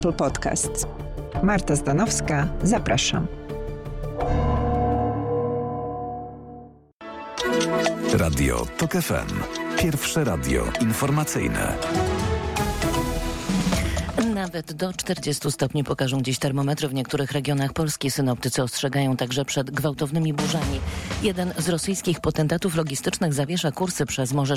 Podcast. Marta Zdanowska, zapraszam. Radio TOK FM. Pierwsze radio informacyjne. Nawet do 40 stopni pokażą dziś termometry w niektórych regionach Polski. Synoptycy ostrzegają także przed gwałtownymi burzami. Jeden z rosyjskich potentatów logistycznych zawiesza kursy przez Morze